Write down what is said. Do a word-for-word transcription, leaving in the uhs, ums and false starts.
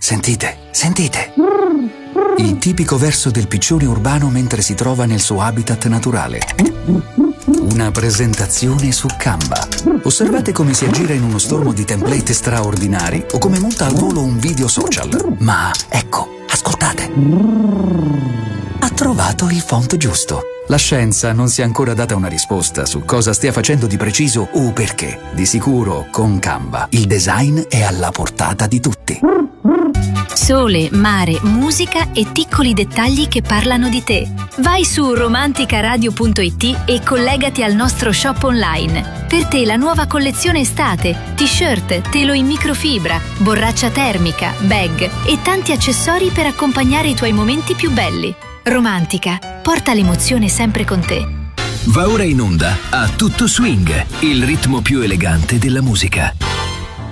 Sentite, sentite. Il tipico verso del piccione urbano mentre si trova nel suo habitat naturale. Una presentazione su Canva. Osservate come si aggira in uno stormo di template straordinari o come monta al volo un video social. Ma ecco, ascoltate. Ha trovato il font giusto. La scienza non si è ancora data una risposta su cosa stia facendo di preciso o perché. Di sicuro, con Canva, il design è alla portata di tutti. Sole, mare, musica e piccoli dettagli che parlano di te. Vai su romanticaradio punto it e collegati al nostro shop online. Per te la nuova collezione estate, t-shirt, telo in microfibra, borraccia termica, bag e tanti accessori per accompagnare i tuoi momenti più belli. Romantica, porta l'emozione sempre con te. Va ora in onda A Tutto Swing, il ritmo più elegante della musica.